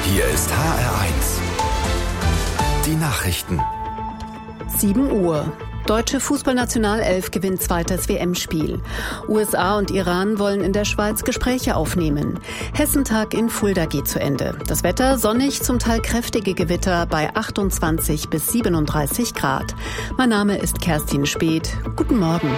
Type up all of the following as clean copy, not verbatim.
Hier ist HR1. Die Nachrichten. 7 Uhr. Deutsche Fußballnationalelf gewinnt zweites WM-Spiel. USA und Iran wollen in der Schweiz Gespräche aufnehmen. Hessentag in Fulda geht zu Ende. Das Wetter sonnig, zum Teil kräftige Gewitter bei 28 bis 37 Grad. Mein Name ist Kerstin Speth. Guten Morgen.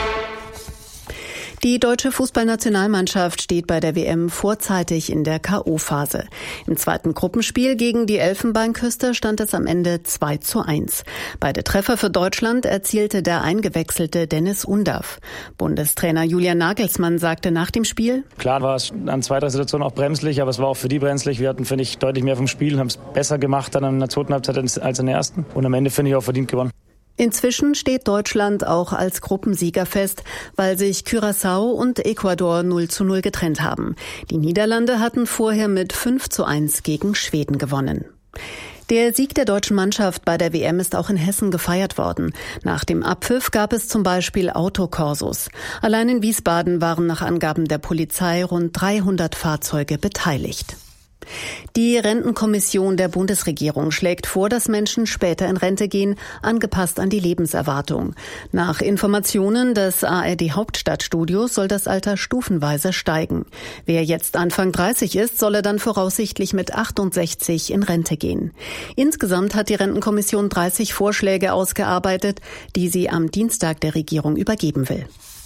Die deutsche Fußballnationalmannschaft steht bei der WM vorzeitig in der K.O.-Phase. Im zweiten Gruppenspiel gegen die Elfenbeinküste stand es am Ende 2:1. Beide Treffer für Deutschland erzielte der eingewechselte Dennis Undaff. Bundestrainer Julian Nagelsmann sagte nach dem Spiel: Klar war es an zweiter Situation auch bremslich, aber es war auch für die bremslich. Wir hatten, finde ich, deutlich mehr vom Spiel, haben es besser gemacht dann in der zweiten Halbzeit als in der ersten. Und am Ende, finde ich, auch verdient gewonnen. Inzwischen steht Deutschland auch als Gruppensieger fest, weil sich Curaçao und Ecuador 0:0 getrennt haben. Die Niederlande hatten vorher mit 5:1 gegen Schweden gewonnen. Der Sieg der deutschen Mannschaft bei der WM ist auch in Hessen gefeiert worden. Nach dem Abpfiff gab es zum Beispiel Autokorsos. Allein in Wiesbaden waren nach Angaben der Polizei rund 300 Fahrzeuge beteiligt. Die Rentenkommission der Bundesregierung schlägt vor, dass Menschen später in Rente gehen, angepasst an die Lebenserwartung. Nach Informationen des ARD-Hauptstadtstudios soll das Alter stufenweise steigen. Wer jetzt Anfang 30 ist, solle dann voraussichtlich mit 68 in Rente gehen. Insgesamt hat die Rentenkommission 30 Vorschläge ausgearbeitet, die sie am Dienstag der Regierung übergeben will.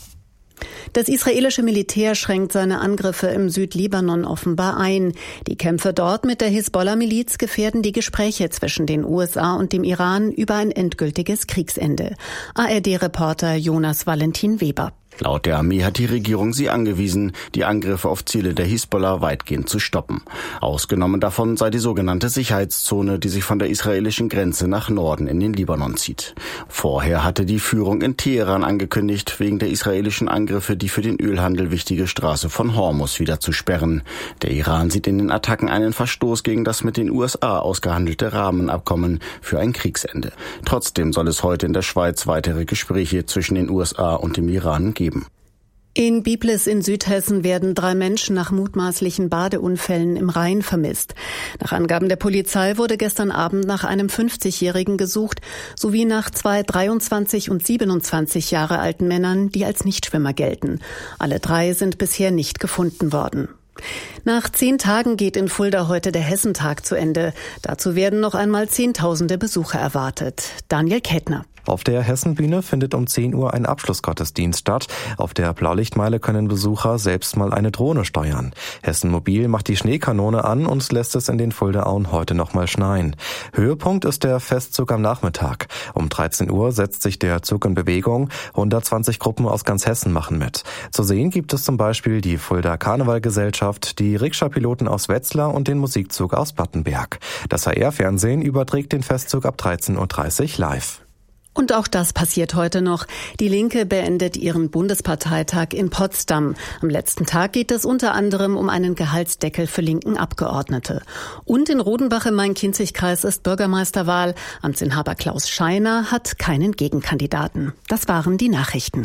Das israelische Militär schränkt seine Angriffe im Südlibanon offenbar ein. Die Kämpfe dort mit der Hisbollah-Miliz gefährden die Gespräche zwischen den USA und dem Iran über ein endgültiges Kriegsende. ARD-Reporter Jonas Valentin Weber. Laut der Armee hat die Regierung sie angewiesen, die Angriffe auf Ziele der Hisbollah weitgehend zu stoppen. Ausgenommen davon sei die sogenannte Sicherheitszone, die sich von der israelischen Grenze nach Norden in den Libanon zieht. Vorher hatte die Führung in Teheran angekündigt, wegen der israelischen Angriffe die für den Ölhandel wichtige Straße von Hormuz wieder zu sperren. Der Iran sieht in den Attacken einen Verstoß gegen das mit den USA ausgehandelte Rahmenabkommen für ein Kriegsende. Trotzdem soll es heute in der Schweiz weitere Gespräche zwischen den USA und dem Iran geben. In Biblis in Südhessen werden 3 Menschen nach mutmaßlichen Badeunfällen im Rhein vermisst. Nach Angaben der Polizei wurde gestern Abend nach einem 50-Jährigen gesucht, sowie nach 2 23 und 27 Jahre alten Männern, die als Nichtschwimmer gelten. Alle 3 sind bisher nicht gefunden worden. Nach 10 Tagen geht in Fulda heute der Hessentag zu Ende. Dazu werden noch einmal Zehntausende Besucher erwartet. Daniel Kettner. Auf der Hessenbühne findet um 10 Uhr ein Abschlussgottesdienst statt. Auf der Blaulichtmeile können Besucher selbst mal eine Drohne steuern. Hessen Mobil macht die Schneekanone an und lässt es in den Fuldaauen heute noch mal schneien. Höhepunkt ist der Festzug am Nachmittag. Um 13 Uhr setzt sich der Zug in Bewegung. 120 Gruppen aus ganz Hessen machen mit. Zu sehen gibt es zum Beispiel die Fulda Karnevalgesellschaft, die Rikscha-Piloten aus Wetzlar und den Musikzug aus Battenberg. Das HR-Fernsehen überträgt den Festzug ab 13:30 Uhr live. Und auch das passiert heute noch. Die Linke beendet ihren Bundesparteitag in Potsdam. Am letzten Tag geht es unter anderem um einen Gehaltsdeckel für linken Abgeordnete. Und in Rodenbach im Main-Kinzig-Kreis ist Bürgermeisterwahl. Amtsinhaber Klaus Scheiner hat keinen Gegenkandidaten. Das waren die Nachrichten.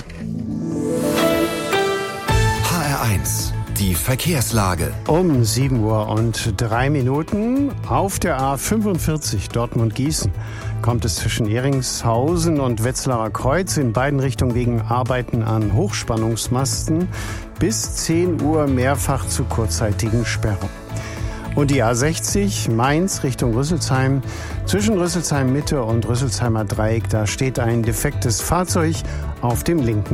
HR1. Die Verkehrslage. Um 7:03 Uhr auf der A45 Dortmund-Gießen kommt es zwischen Eringshausen und Wetzlarer Kreuz in beiden Richtungen wegen Arbeiten an Hochspannungsmasten bis 10 Uhr mehrfach zu kurzzeitigen Sperrungen. Und die A60 Mainz Richtung Rüsselsheim, zwischen Rüsselsheim Mitte und Rüsselsheimer Dreieck, da steht ein defektes Fahrzeug auf dem linken